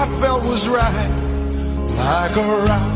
I felt was right, like a rock.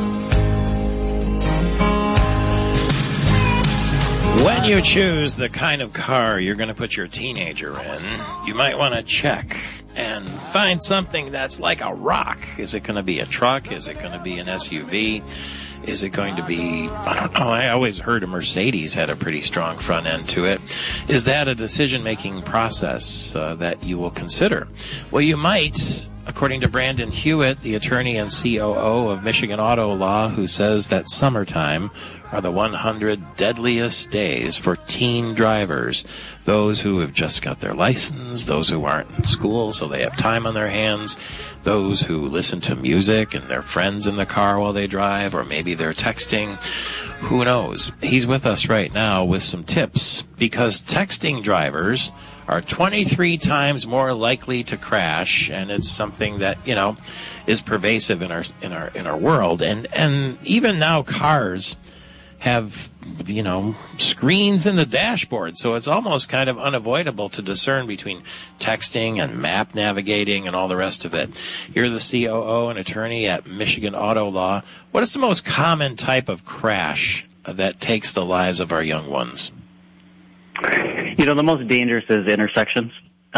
When you choose the kind of car you're going to put your teenager in, you might want to check and find something that's like a rock. Is it going to be a truck? Is it going to be an SUV? Is it going to be, I don't know, I always heard a Mercedes had a pretty strong front end to it. Is that a decision-making process that you will consider? Well, you might, according to Brandon Hewitt, the attorney and COO of Michigan Auto Law, who says that summertime are the 100 deadliest days for teen drivers. Those who have just got their license, those who aren't in school so they have time on their hands, those who listen to music and their friends in the car while they drive, or maybe they're texting. Who knows? He's with us right now with some tips, because texting drivers are 23 times more likely to crash, and it's something that, you know, is pervasive in our world. And even now cars have, you know, screens in the dashboard, so it's almost kind of unavoidable to discern between texting and map navigating and all the rest of it. You're the COO and attorney at Michigan Auto Law. What is the most common type of crash that takes the lives of our young ones? You know, the most dangerous is intersections,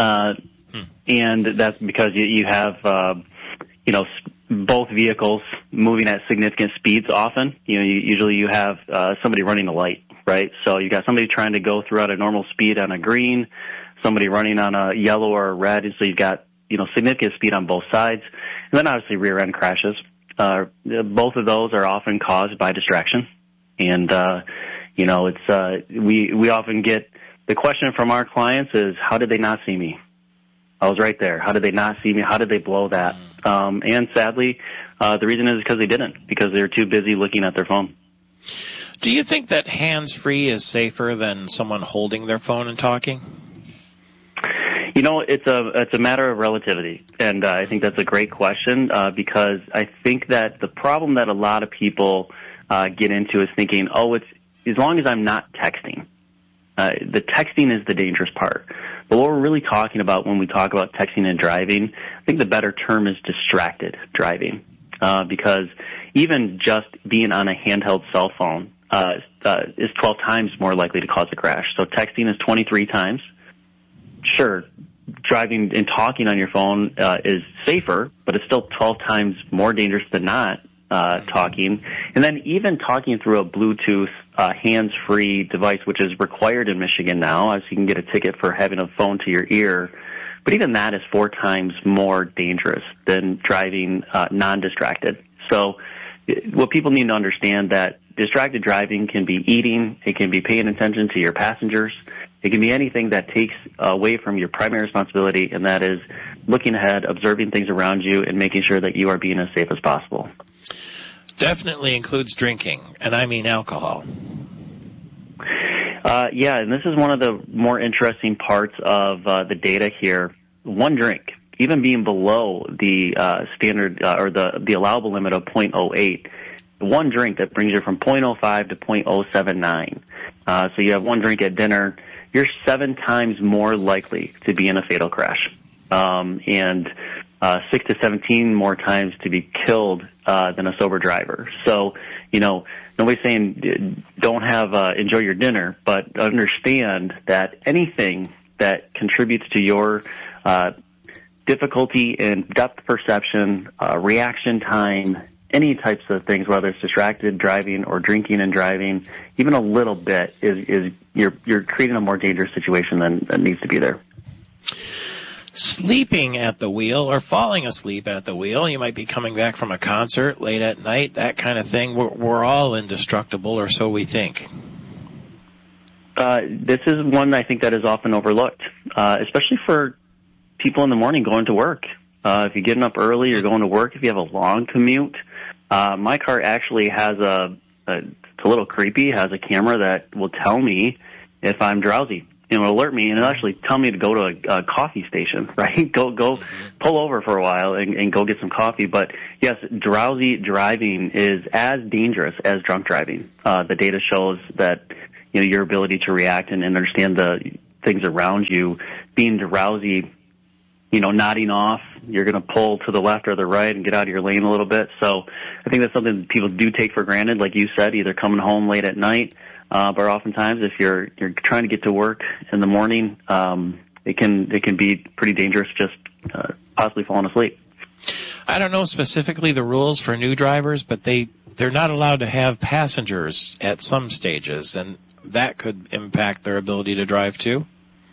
and that's because you have, you know, both vehicles moving at significant speeds often. You know, usually you have somebody running a light, right? So you got somebody trying to go through at a normal speed on a green, somebody running on a yellow or a red, and so you've got, you know, significant speed on both sides. And then obviously rear-end crashes. Both of those are often caused by distraction. And, you know, it's we often get the question from our clients is, how did they not see me? I was right there. How did they not see me? How did they blow that? And sadly, the reason is because they didn't, because they were too busy looking at their phone. Do you think that hands-free is safer than someone holding their phone and talking? You know, it's a matter of relativity, and I think that's a great question because I think that the problem that a lot of people get into is thinking, oh, it's as long as I'm not texting. The texting is the dangerous part. But what we're really talking about when we talk about texting and driving, I think the better term is distracted driving, because even just being on a handheld cell phone is 12 times more likely to cause a crash. So texting is 23 times. Sure, driving and talking on your phone is safer, but it's still 12 times more dangerous than not talking. And then even talking through a Bluetooth hands-free device, which is required in Michigan now, as you can get a ticket for having a phone to your ear. But even that is 4 times more dangerous than driving non-distracted. So what people need to understand that distracted driving can be eating, it can be paying attention to your passengers, it can be anything that takes away from your primary responsibility, and that is looking ahead, observing things around you, and making sure that you are being as safe as possible. Definitely includes drinking, and I mean alcohol. Yeah, and this is one of the more interesting parts of the data here. One drink, even being below the standard or the allowable limit of 0.08, one drink that brings you from 0.05 to 0.079. So you have one drink at dinner, you're 7 times more likely to be in a fatal crash, and 6 to 17 more times to be killed than a sober driver. So, you know, nobody's saying don't have enjoy your dinner, but understand that anything that contributes to your difficulty in depth perception, reaction time, any types of things, whether it's distracted driving or drinking and driving, even a little bit is you're creating a more dangerous situation than needs to be there. Sleeping at the wheel or falling asleep at the wheel. You might be coming back from a concert late at night, that kind of thing. We're all indestructible, or so we think. This is one I think that is often overlooked, especially for people in the morning going to work. If you're getting up early, you're going to work, if you have a long commute. My car actually has it's a little creepy, has a camera that will tell me if I'm drowsy. It will alert me, and it'll actually tell me to go to a coffee station, right? Go pull over for a while and go get some coffee. But, yes, drowsy driving is as dangerous as drunk driving. The data shows that, you know, your ability to react and understand the things around you, being drowsy, you know, nodding off, you're going to pull to the left or the right and get out of your lane a little bit. So I think that's something that people do take for granted, like you said, either coming home late at night, but oftentimes if you're trying to get to work in the morning, it can be pretty dangerous just possibly falling asleep. I don't know specifically the rules for new drivers, but they're not allowed to have passengers at some stages, and that could impact their ability to drive too.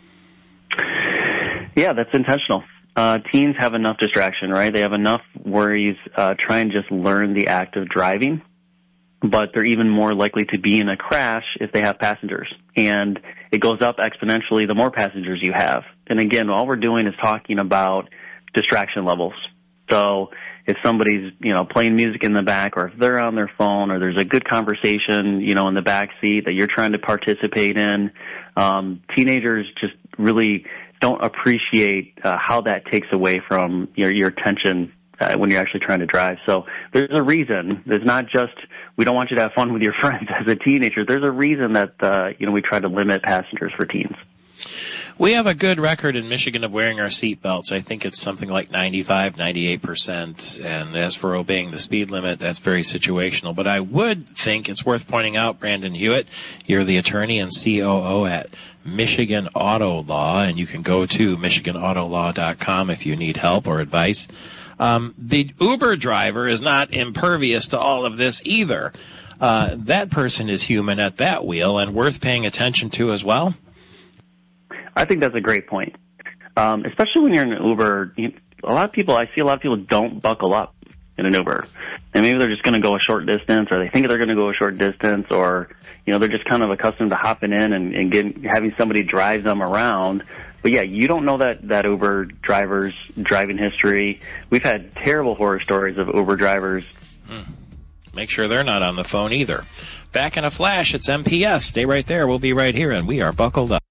Yeah, that's intentional. Teens have enough distraction, right? They have enough worries trying to just learn the act of driving, but they're even more likely to be in a crash if they have passengers. And it goes up exponentially the more passengers you have. And again, all we're doing is talking about distraction levels. So if somebody's, playing music in the back, or if they're on their phone, or there's a good conversation, in the back seat that you're trying to participate in, teenagers just really don't appreciate how that takes away from your attention when you're actually trying to drive. So there's a reason. There's not just we don't want you to have fun with your friends as a teenager. There's a reason that we try to limit passengers for teens. We have a good record in Michigan of wearing our seatbelts. I think it's something like 95, 98%. And as for obeying the speed limit, that's very situational. But I would think it's worth pointing out, Brandon Hewitt, you're the attorney and COO at Michigan Auto Law, and you can go to michiganautolaw.com if you need help or advice. The Uber driver is not impervious to all of this either. That person is human at that wheel and worth paying attention to as well. I think that's a great point. Especially when you're in an Uber, I see a lot of people don't buckle up in an Uber. And maybe they're just going to go a short distance, or they think they're going to go a short distance, or, they're just kind of accustomed to hopping in and having somebody drive them around. But yeah, you don't know that Uber driver's driving history. We've had terrible horror stories of Uber drivers. Make sure they're not on the phone either. Back in a flash, it's MPS. Stay right there. We'll be right here, and we are buckled up.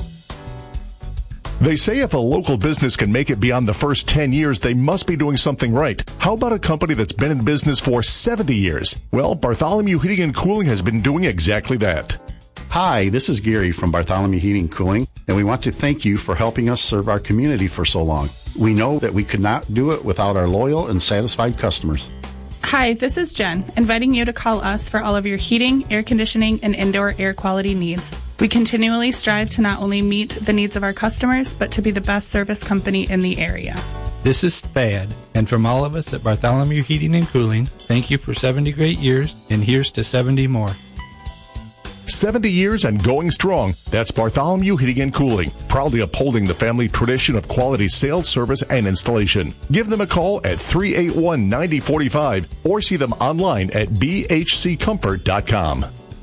They say if a local business can make it beyond the first 10 years, they must be doing something right. How about a company that's been in business for 70 years? Well, Bartholomew Heating and Cooling has been doing exactly that. Hi, this is Gary from Bartholomew Heating and Cooling, and we want to thank you for helping us serve our community for so long. We know that we could not do it without our loyal and satisfied customers. Hi, this is Jen, inviting you to call us for all of your heating, air conditioning, and indoor air quality needs. We continually strive to not only meet the needs of our customers, but to be the best service company in the area. This is Thad, and from all of us at Bartholomew Heating and Cooling, thank you for 70 great years, and here's to 70 more. 70 years and going strong. That's Bartholomew Heating and Cooling, proudly upholding the family tradition of quality sales, service, and installation. Give them a call at 381-9045 or see them online at bhccomfort.com.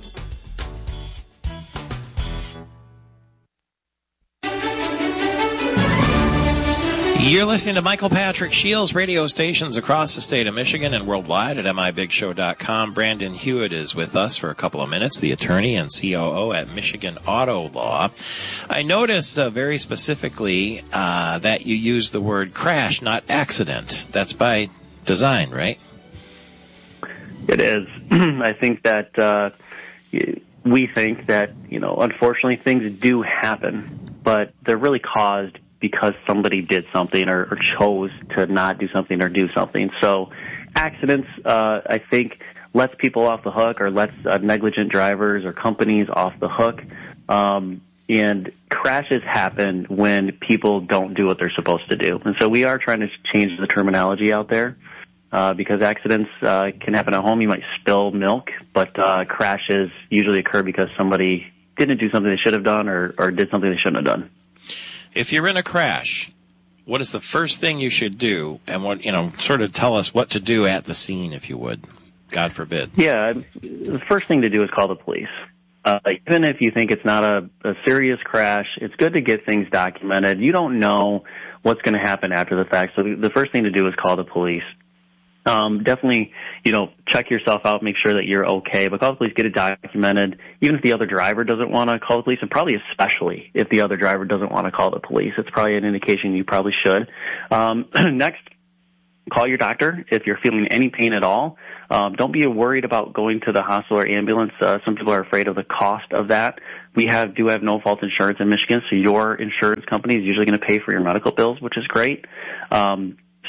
You're listening to Michael Patrick Shields, radio stations across the state of Michigan and worldwide at mibigshow.com. Brandon Hewitt is with us for a couple of minutes, the attorney and COO at Michigan Auto Law. I notice very specifically that you use the word crash, not accident. That's by design, right? It is. I think that we think that, unfortunately things do happen, but they're really caused because somebody did something or chose to not do something or do something. So accidents, I think, lets people off the hook or lets negligent drivers or companies off the hook. And crashes happen when people don't do what they're supposed to do. And so we are trying to change the terminology out there because accidents can happen at home. You might spill milk, but crashes usually occur because somebody didn't do something they should have done or did something they shouldn't have done. If you're in a crash, what is the first thing you should do? And what, sort of tell us what to do at the scene, if you would. God forbid. Yeah, the first thing to do is call the police. Even if you think it's not a serious crash, it's good to get things documented. You don't know what's going to happen after the fact. So the first thing to do is call the police. Definitely, check yourself out, make sure that you're okay, but call the police, get it documented. Even if the other driver doesn't want to call the police, and probably especially if the other driver doesn't want to call the police, it's probably an indication you probably should. Next, call your doctor if you're feeling any pain at all. Don't be worried about going to the hospital or ambulance. Some people are afraid of the cost of that. We do have no-fault insurance in Michigan, so your insurance company is usually going to pay for your medical bills, which is great.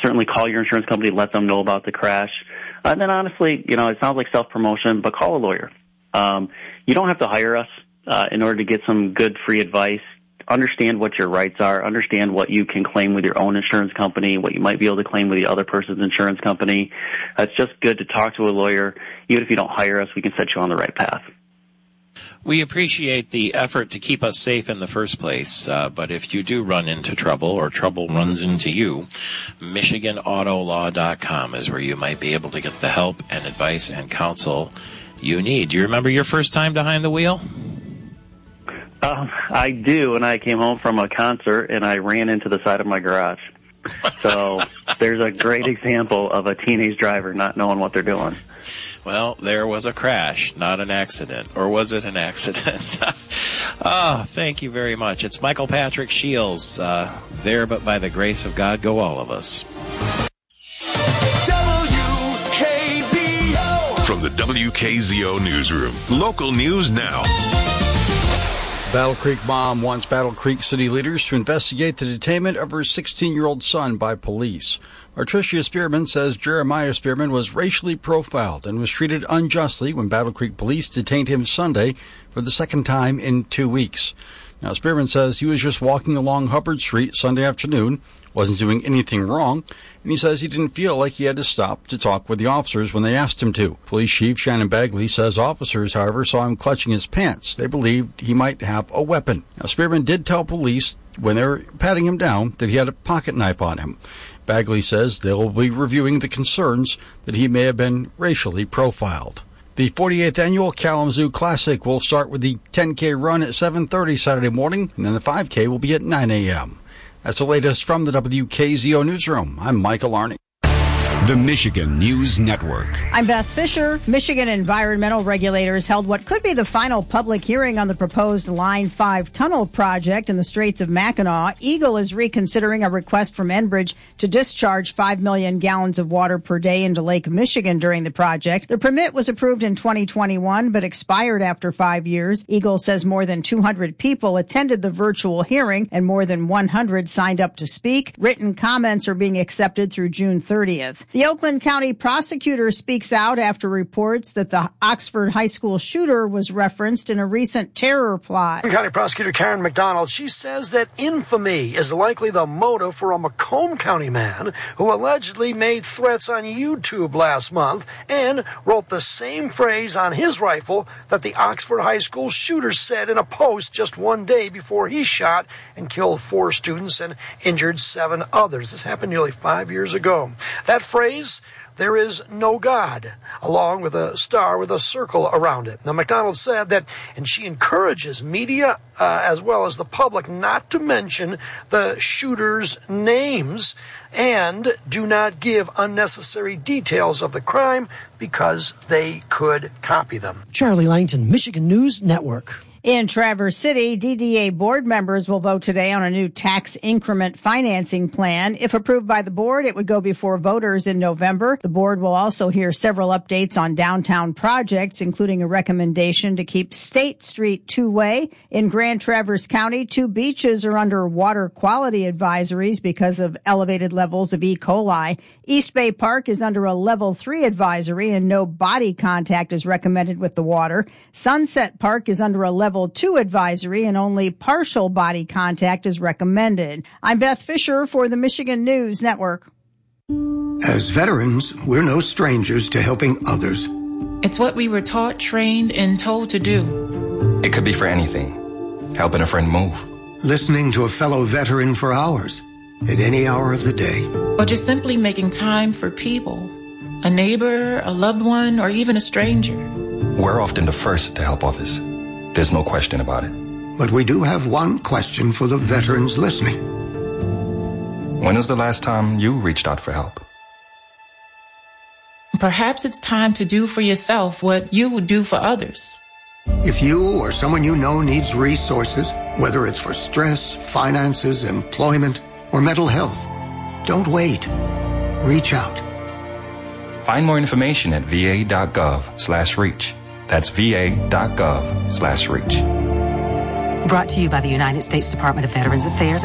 certainly call your insurance company, let them know about the crash. And then honestly, it sounds like self-promotion, but call a lawyer. You don't have to hire us in order to get some good free advice. Understand what your rights are. Understand what you can claim with your own insurance company, what you might be able to claim with the other person's insurance company. It's just good to talk to a lawyer. Even if you don't hire us, we can set you on the right path. We appreciate the effort to keep us safe in the first place, but if you do run into trouble or trouble runs into you, MichiganAutoLaw.com is where you might be able to get the help and advice and counsel you need. Do you remember your first time behind the wheel? I do, and I came home from a concert, and I ran into the side of my garage. So there's a great example of a teenage driver not knowing what they're doing. Well, there was a crash, not an accident. Or was it an accident? Thank you very much. It's Michael Patrick Shields. There, but by the grace of God, go all of us. WKZO. From the WKZO Newsroom, local news now. Battle Creek mom wants Battle Creek city leaders to investigate the detainment of her 16-year-old son by police. Artricia Spearman says Jeremiah Spearman was racially profiled and was treated unjustly when Battle Creek police detained him Sunday for the second time in 2 weeks. Now, Spearman says he was just walking along Hubbard Street Sunday afternoon, wasn't doing anything wrong, and he says he didn't feel like he had to stop to talk with the officers when they asked him to. Police Chief Shannon Bagley says officers, however, saw him clutching his pants. They believed he might have a weapon. Now, Spearman did tell police when they were patting him down that he had a pocket knife on him. Bagley says they will be reviewing the concerns that he may have been racially profiled. The 48th Annual Kalamazoo Classic will start with the 10K run at 7:30 Saturday morning, and then the 5K will be at 9 a.m. That's the latest from the WKZO Newsroom. I'm Michael Arney. The Michigan News Network. I'm Beth Fisher. Michigan environmental regulators held what could be the final public hearing on the proposed Line 5 tunnel project in the Straits of Mackinac. Eagle is reconsidering a request from Enbridge to discharge 5 million gallons of water per day into Lake Michigan during the project. The permit was approved in 2021 but expired after 5 years. Eagle says more than 200 people attended the virtual hearing and more than 100 signed up to speak. Written comments are being accepted through June 30th. The Oakland County prosecutor speaks out after reports that the Oxford High School shooter was referenced in a recent terror plot. Oakland County prosecutor Karen McDonald, she says that infamy is likely the motive for a Macomb County man who allegedly made threats on YouTube last month and wrote the same phrase on his rifle that the Oxford High School shooter said in a post just one day before he shot and killed 4 students and injured 7 others. This happened nearly 5 years ago. That phrase, "There is no God," along with a star with a circle around it. Now, McDonald said that, and she encourages media as well as the public not to mention the shooters' names and do not give unnecessary details of the crime because they could copy them. Charlie Langton, Michigan News Network. In Traverse City, DDA board members will vote today on a new tax increment financing plan. If approved by the board, it would go before voters in November. The board will also hear several updates on downtown projects, including a recommendation to keep State Street two-way. In Grand Traverse County, 2 beaches are under water quality advisories because of elevated levels of E. coli. East Bay Park is under a level 3 advisory and no body contact is recommended with the water. Sunset Park is under a level 2 advisory and only partial body contact is recommended. I'm Beth Fisher for the Michigan News Network. As veterans, we're no strangers to helping others. It's what we were taught, trained, and told to do. It could be for anything. Helping a friend move. Listening to a fellow veteran for hours, at any hour of the day. Or just simply making time for people. A neighbor, a loved one, or even a stranger. We're often the first to help others. There's no question about it. But we do have one question for the veterans listening. When was the last time you reached out for help? Perhaps it's time to do for yourself what you would do for others. If you or someone you know needs resources, whether it's for stress, finances, employment, or mental health, don't wait. Reach out. Find more information at va.gov/reach. That's va.gov/reach. Brought to you by the United States Department of Veterans Affairs